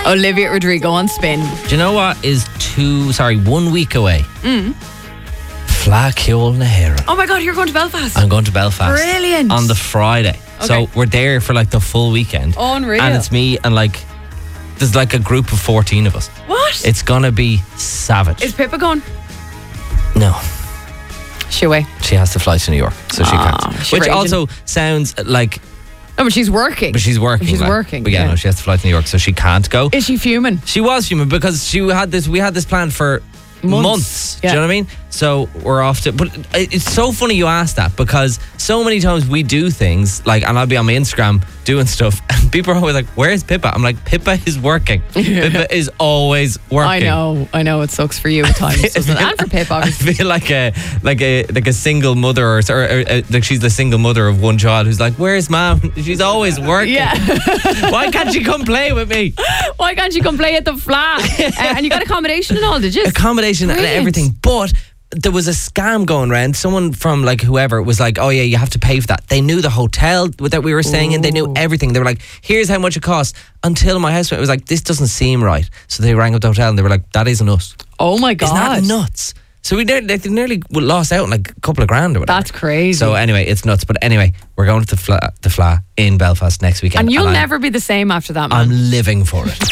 Olivia Rodrigo on Spin. Do you know what is 1 week away? Flaciol na Hera. Oh my God, you're going to Belfast. I'm going to Belfast. Brilliant. On the Friday. Okay. So we're there for like the full weekend. Unreal. And it's me and like, there's like a group of 14 of us. What? It's gonna be savage. Is Pippa going? No. She away. She has to fly to New York, so she can't. she Which raging. also sounds like... No, but she's working. But she's working. She's like. working. But yeah, no, she has to fly to New York, so she can't go. Is she fuming? She was human because we had this plan for months. Yeah. Do you know what I mean? So we're off to... But it's so funny you ask that because so many times we do things, like, and I'll be on my Instagram doing stuff and people are always like, where's Pippa? I'm like, Pippa is working. Pippa is always working. I know it sucks for you at times, doesn't it? And for Pippa, obviously. I feel like a single mother or like she's the single mother of one child who's like, where's mom? She's always working. Yeah. Why can't she come play with me? Why can't you come play at the flat? And you got accommodation and all, did you? Accommodation Brilliant. and everything. But there was a scam going around. Someone from like whoever was like, oh yeah, you have to pay for that. They knew the hotel that we were staying in. They knew everything. They were like, here's how much it costs. Until my housemate was like, this doesn't seem right. So they rang up the hotel and they were like, that isn't us. Oh my God. Isn't that nuts? So they nearly lost out on like a couple of grand or whatever. That's crazy. So anyway, it's nuts. But anyway, we're going to the Fla in Belfast next weekend. And you'll never be the same after that, man. I'm living for it.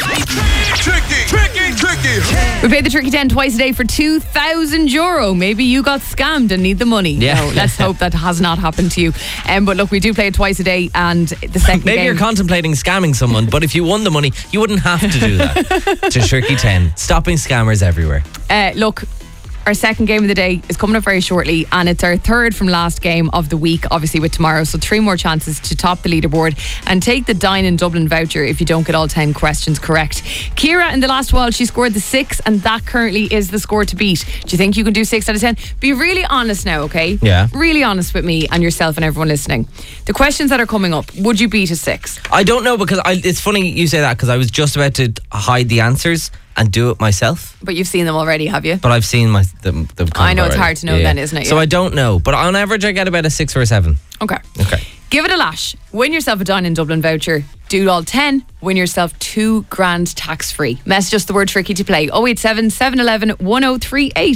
Tricky. We pay the Tricky 10 twice a day for €2,000. Maybe you got scammed and need the money. Yeah. No, let's hope that has not happened to you. But look, we do play it twice a day, and the second Maybe game... you're contemplating scamming someone, but if you won the money, you wouldn't have to do that. To Tricky 10, stopping scammers everywhere. Look, our second game of the day is coming up very shortly, and it's our third from last game of the week, obviously with tomorrow. So 3 more chances to top the leaderboard and take the Dine in Dublin voucher if you don't get all 10 questions correct. Kira, in the last while, she scored the 6, and that currently is the score to beat. Do you think you can do 6 out of 10? Be really honest now, okay? Yeah. Really honest with me and yourself and everyone listening. The questions that are coming up, would you beat a 6? I don't know, because it's funny you say that, because I was just about to hide the answers and do it myself. But you've seen them already, have you? But I've seen the I know it's already. hard to know then, isn't it? So Yeah. I don't know. But on average, I get about a 6 or a 7. Okay. Okay. Give it a lash. Win yourself a Dine in Dublin voucher. Do all 10. Win yourself $2,000 tax free. Message us the word tricky to play. 087 711 1038.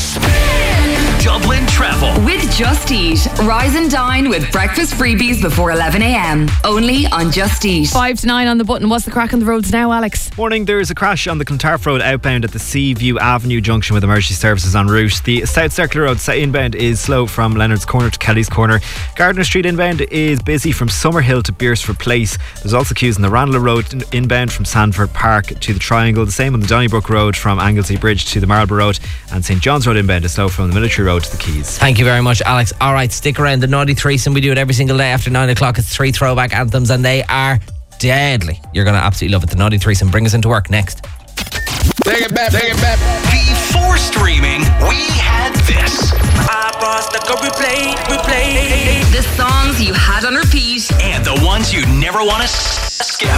Dublin Travel. With Just Eat. Rise and dine with breakfast freebies before 11 a.m. Only on Just Eat. 5 to 9 on the button. What's the crack on the roads now, Alex? Morning, there's a crash on the Clontarf Road outbound at the Seaview Avenue junction with emergency services en route. The South Circular Road inbound is slow from Leonard's Corner to Kelly's Corner. Gardner Street inbound is busy from Summerhill to Beersford Place. There's also queues on the Ranelagh Road inbound from Sandford Park to the Triangle. The same on the Donnybrook Road from Anglesey Bridge to the Marlborough Road. And St John's Road inbound is slow from the Military Road to the Quays. Thank you very much, Alex. All right, stick around. The Naughty Threesome, we do it every single day after 9 o'clock. It's 3 throwback anthems and they are deadly. You're going to absolutely love it. The Naughty Threesome, bring us into work next. Take it back. Before streaming, we had this. The songs you had on repeat. And the ones you never want to skip.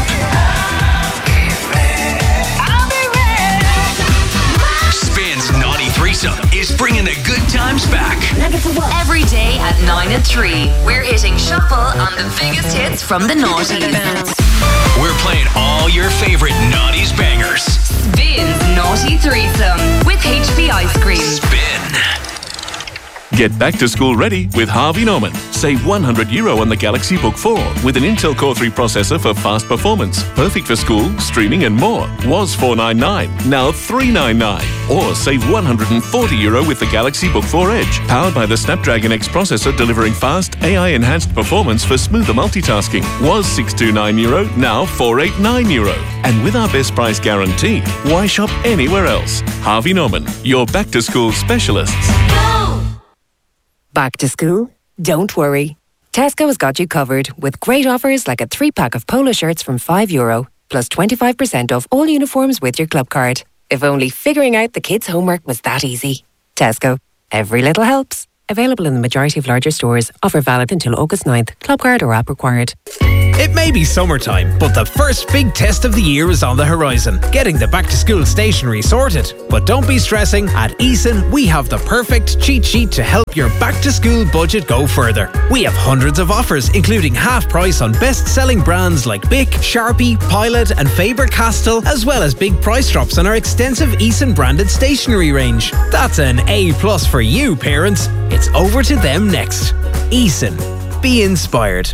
Spin's Naughty Threesome is bringing the good times back. Every day at 9 and 3. We're hitting shuffle on the biggest hits from the noughties. We're playing all your favorite Naughties bangers. Spin's Naughty Threesome with HP Ice Cream. Spin. Get back to school ready with Harvey Norman. Save €100 on the Galaxy Book 4 with an Intel Core 3 processor for fast performance. Perfect for school, streaming and more. Was $499, now $399. Or save €140 with the Galaxy Book 4 Edge. Powered by the Snapdragon X processor delivering fast, AI-enhanced performance for smoother multitasking. Was €629, now €489. And with our best price guarantee, why shop anywhere else? Harvey Norman, your back-to-school specialists. Back to school? Don't worry. Tesco's got you covered with great offers like a 3-pack of polo shirts from €5, plus 25% off all uniforms with your club card. If only figuring out the kids' homework was that easy. Tesco. Every little helps. Available in the majority of larger stores. Offer valid until August 9th. Club card or app required. It may be summertime, but the first big test of the year is on the horizon. Getting the back-to-school stationery sorted. But don't be stressing. At Eason, we have the perfect cheat sheet to help your back-to-school budget go further. We have hundreds of offers, including half price on best-selling brands like Bic, Sharpie, Pilot and Faber-Castell, as well as big price drops on our extensive Eason branded stationery range. That's an A+ for you, parents. It's over to them next. Eason. Be inspired.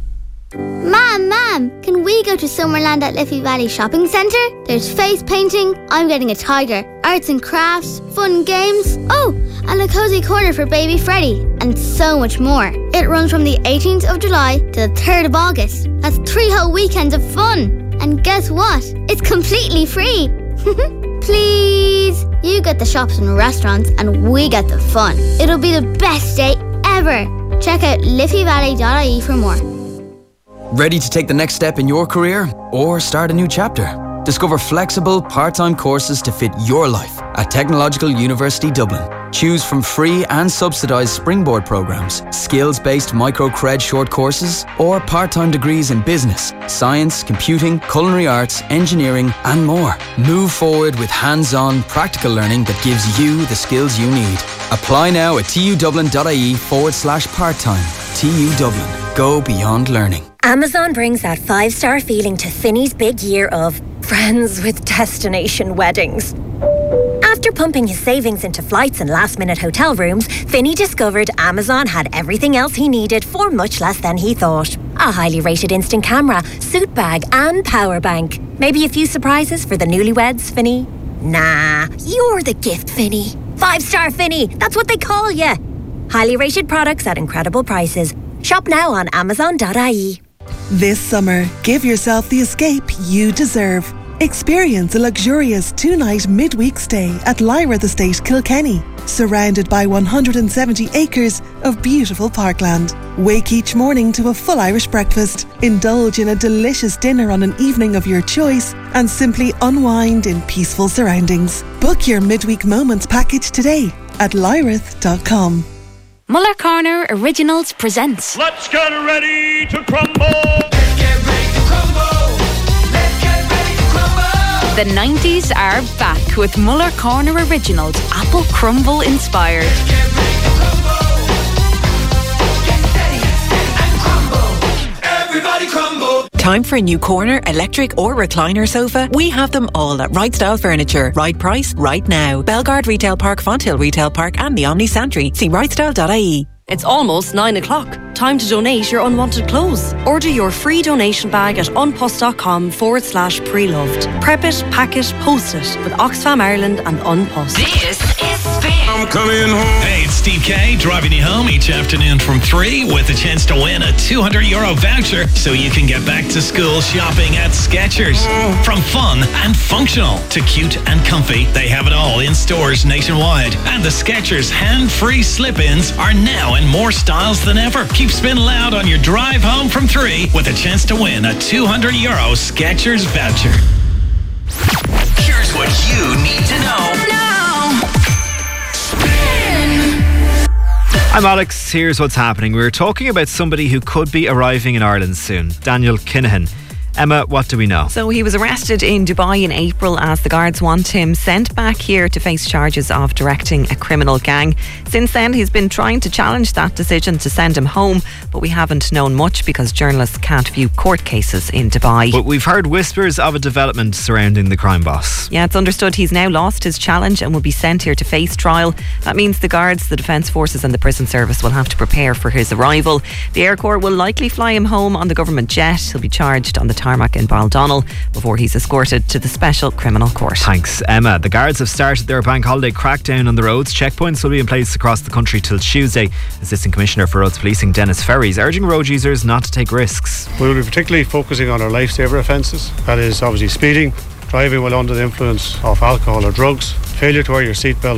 Mom, can we go to Summerland at Liffey Valley Shopping Centre? There's face painting, I'm getting a tiger, arts and crafts, fun games, and a cozy corner for baby Freddie, and so much more. It runs from the 18th of July to the 3rd of August. That's 3 whole weekends of fun. And guess what? It's completely free. Please. You get the shops and restaurants and we get the fun. It'll be the best day ever. Check out liffeyvalley.ie for more. Ready to take the next step in your career or start a new chapter? Discover flexible, part-time courses to fit your life at Technological University Dublin. Choose from free and subsidised springboard programmes, skills-based micro-cred short courses, or part-time degrees in business, science, computing, culinary arts, engineering, and more. Move forward with hands-on, practical learning that gives you the skills you need. Apply now at tudublin.ie/part-time. TU Dublin. Go beyond learning. Amazon brings that 5-star feeling to Finney's big year of friends with destination weddings. After pumping his savings into flights and last-minute hotel rooms, Finney discovered Amazon had everything else he needed for much less than he thought. A highly rated instant camera, suit bag and power bank. Maybe a few surprises for the newlyweds, Finney? Nah, you're the gift, Finney. 5-star Finney, that's what they call you. Highly rated products at incredible prices. Shop now on Amazon.ie. This summer, give yourself the escape you deserve. Experience a luxurious 2-night midweek stay at Lyrath Estate, Kilkenny, surrounded by 170 acres of beautiful parkland. Wake each morning to a full Irish breakfast, indulge in a delicious dinner on an evening of your choice, and simply unwind in peaceful surroundings. Book your midweek moments package today at lyrath.com. Muller Corner Originals presents Let's get ready to crumble. The 90s are back with Muller Corner Originals, Apple Crumble inspired. Everybody crumble. Time for a new corner, electric or recliner sofa? We have them all at Right Style Furniture. Right price, right now. Belgard Retail Park, Fonthill Retail Park and the Omni Santry. See rightstyle.ie. It's almost 9 o'clock. Time to donate your unwanted clothes. Order your free donation bag at unpost.com/pre-loved. Prep it, pack it, post it with Oxfam Ireland and Unpost. This is Spin. I'm coming home. Hey, it's Steve K driving you home each afternoon from 3 with a chance to win a €200 voucher so you can get back to school shopping at Skechers. From fun and functional to cute and comfy, they have it all in stores nationwide. And the Skechers hand-free slip-ins are now in more styles than ever. Keep Spin loud on your drive home from 3 with a chance to win a €200 Skechers voucher. Here's what you need to know now. I'm Alex, here's what's happening. We're talking about somebody who could be arriving in Ireland soon, Daniel Kinahan. Emma, what do we know? So he was arrested in Dubai in April as the guards want him sent back here to face charges of directing a criminal gang. Since then, he's been trying to challenge that decision to send him home, but we haven't known much because journalists can't view court cases in Dubai. But we've heard whispers of a development surrounding the crime boss. Yeah, it's understood he's now lost his challenge and will be sent here to face trial. That means the guards, the Defence Forces and the prison service will have to prepare for his arrival. The Air Corps will likely fly him home on the government jet. He'll be charged on the tarmac in Baldonnel before he's escorted to the Special Criminal Court. Thanks, Emma. The guards have started their bank holiday crackdown on the roads. Checkpoints will be in place across the country till Tuesday. Assistant Commissioner for Roads Policing Dennis Ferry is urging road users not to take risks. We will be particularly focusing on our lifesaver offences. That is obviously speeding, driving while under the influence of alcohol or drugs, failure to wear your seatbelt,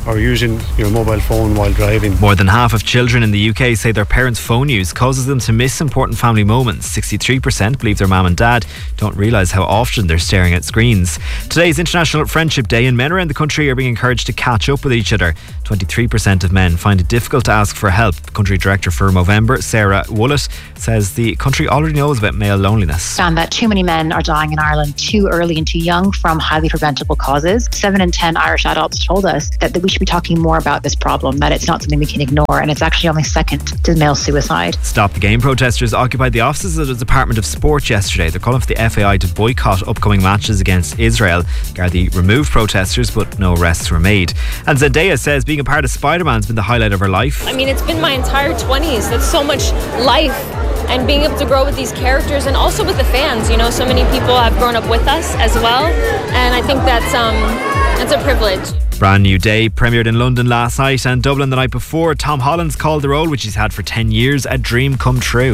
or using your mobile phone while driving. More than half of children in the UK say their parents' phone use causes them to miss important family moments. 63% believe their mum and dad don't realise how often they're staring at screens. Today is International Friendship Day, and men around the country are being encouraged to catch up with each other. 23% of men find it difficult to ask for help. Country Director for Movember, Sarah Woollett, says the country already knows about male loneliness. Found that too many men are dying in Ireland too early and too young from highly preventable causes. 7 in 10 Irish adults told us that we should be talking more about this problem, that it's not something we can ignore, and it's actually only second to male suicide. Stop the Game protesters occupied the offices of the Department of Sport yesterday. They're calling for the FAI to boycott upcoming matches against Israel. Gardaí removed protesters, but no arrests were made. And Zendaya says being a part of Spider-Man's been the highlight of her life. I mean, it's been my entire 20s. That's so much life, and being able to grow with these characters and also with the fans. You know, so many people have grown up with us as well, and I think that's a privilege. Brand New Day premiered in London last night and Dublin the night before. Tom Holland's called the role, which he's had for 10 years, a dream come true.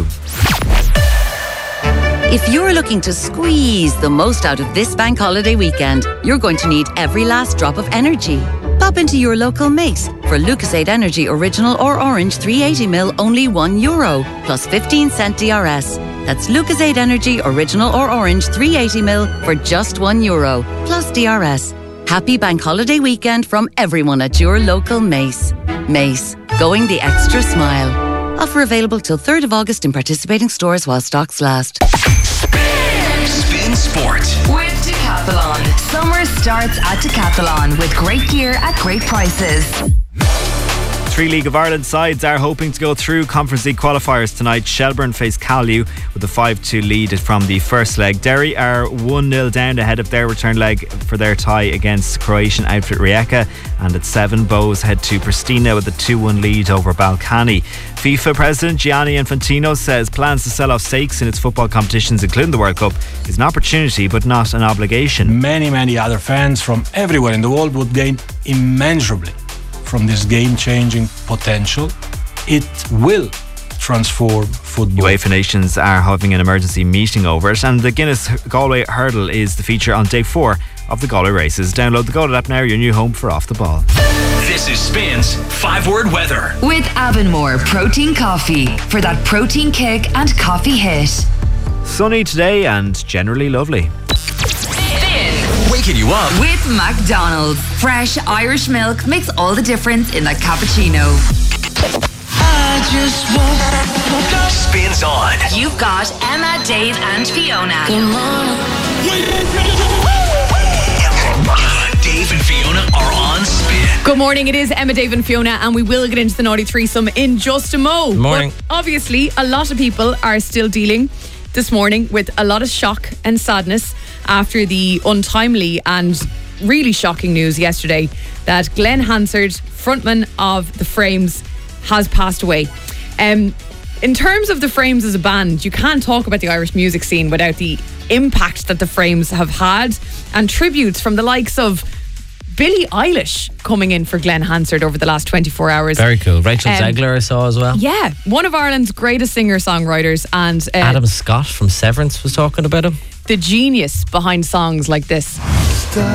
If you're looking to squeeze the most out of this bank holiday weekend, you're going to need every last drop of energy. Pop into your local Mace for Lucozade Energy Original or Orange 380ml, only €1, plus 15-cent DRS. That's Lucozade Energy Original or Orange 380ml for just €1, plus DRS. Happy bank holiday weekend from everyone at your local Mace. Mace, going the extra smile. Offer available till 3rd of August in participating stores while stocks last. Spin Sport with Decathlon. Summer starts at Decathlon with great gear at great prices. 3 League of Ireland sides are hoping to go through Conference League qualifiers tonight. Shelbourne face Callew with a 5-2 lead from the first leg. Derry are 1-0 down ahead of their return leg for their tie against Croatian outfit Rijeka. And at 7, Bows head to Pristina with a 2-1 lead over Balkany. FIFA President Gianni Infantino says plans to sell off stakes in its football competitions, including the World Cup, is an opportunity but not an obligation. Many other fans from everywhere in the world would gain immeasurably from this game-changing potential. It will transform football. UEFA nations are having an emergency meeting over it, and the Guinness Galway Hurdle is the feature on day 4 of the Galway races. Download the Galway app now, your new home for Off the Ball. This is Spin's 5-word weather. With Avonmore Protein Coffee for that protein kick and coffee hit. Sunny today and generally lovely. Waking you up with McDonald's. Fresh Irish milk makes all the difference in that cappuccino. I just want Spins on. You've got Emma, Dave and Fiona. Dave and Fiona are on Spin. Good morning, it is Emma, Dave and Fiona, and we will get into the naughty threesome in just a mo. Morning. But obviously, a lot of people are still dealing this morning with a lot of shock and sadness after the untimely and really shocking news yesterday that Glenn Hansard, frontman of The Frames, has passed away. In terms of The Frames as a band, you can't talk about the Irish music scene without the impact that The Frames have had, and tributes from the likes of Billie Eilish coming in for Glenn Hansard over the last 24 hours. Very cool. Rachel Zegler I saw as well. Yeah, one of Ireland's greatest singer-songwriters, and Adam Scott from Severance was talking about him. The genius behind songs like this.